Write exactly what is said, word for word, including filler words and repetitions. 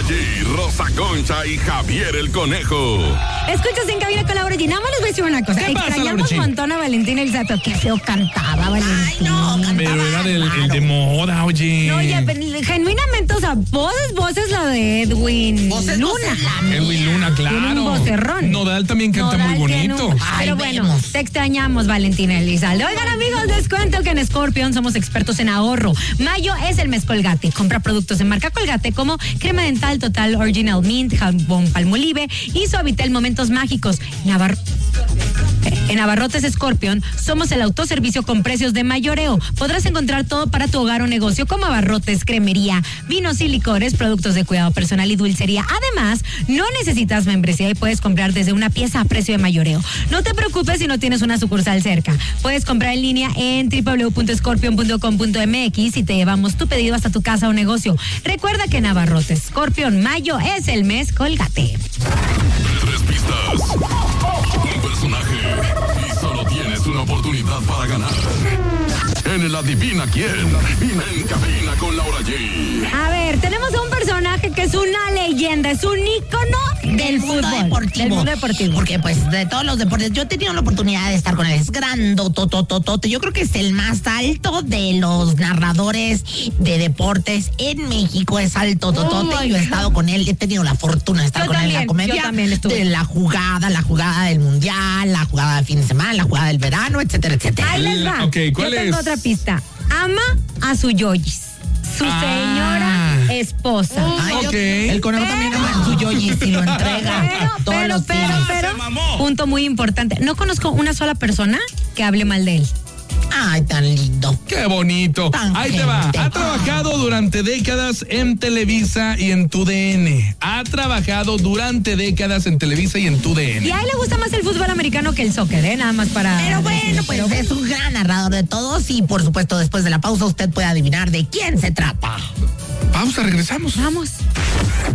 G, Rosa Concha y Javier el Conejo. Escuchas En Cabina con Laura G. Nada más les voy a decir una cosa. ¿Qué pasa, Extrañamos un montón a Valentina Elizalde. Qué feo cantaba, Valentina. Ay, no, cantaba. Pero era del, claro. el de moda, oye. No, ya, pero genuinamente, o sea, voces, voces la de Edwin Voces, Luna. voces, la Edwin Luna, claro. Tiene un vocerrón. Nodal también canta Nodal muy tiene bonito. un- Ay, Pero bueno, vemos. te extrañamos, Valentina Elizalde. Oigan, amigos, les cuento que en Scorpion somos expertos en ahorro. Mayo es el mes Colgate. Compra productos en marca Colgate como crema dental Total Original Mint, jabón Palmolive y Suavitel Momentos Mágicos. Navarro. En Abarrotes Scorpion somos el autoservicio con precios de mayoreo. Podrás encontrar todo para tu hogar o negocio como abarrotes, cremería, vinos y licores, productos de cuidado personal y dulcería. Además, no necesitas membresía y puedes comprar desde una pieza a precio de mayoreo. No te preocupes si no tienes una sucursal cerca. Puedes comprar en línea en doble u doble u doble u punto scorpion punto com punto m x y te llevamos tu pedido hasta tu casa o negocio. Recuerda que en Abarrotes Scorpion, mayo es el mes Colgate. Tres pistas. Un personaje. Y solo tienes una oportunidad para ganar. En el Adivina Quién. En Cabina con Laura G. A ver, tenemos a un personaje que es una leyenda, es un ícono del mundo fútbol, deportivo. del mundo deportivo. Porque, pues, de todos los deportes, yo he tenido la oportunidad de estar con él. Es grandototototote. Yo creo que es el más alto de los narradores de deportes en México. Es alto, totote. Oh, my yo he God. estado con él. He tenido la fortuna de estar Yo con él en la también, comedia. yo también estuve. De la jugada, la jugada del mundial, la jugada del fin de semana, la jugada del verano, etcétera, etcétera. Ahí les va. Ok, ¿cuál Yo tengo es? otra pista. Ama a su yoyis, su Ah. señora esposa. Ay, yo- Ok. el conejo también ama a su yoyi si lo entrega Pero, todos pero, los pero, días. pero, Se mamó. punto muy importante. No conozco una sola persona que hable mal de él. Ay, tan lindo. Qué bonito. Tan Ahí te va. gente. Ha trabajado durante décadas en Televisa y en tu D N. Ha trabajado durante décadas en Televisa y en tu D Y N. a él le gusta más el fútbol americano que el soccer, ¿eh? Nada más para... Pero bueno, pues Pero es un gran narrador de todos y por supuesto después de la pausa usted puede adivinar de quién se trata. Pausa, regresamos. Vamos.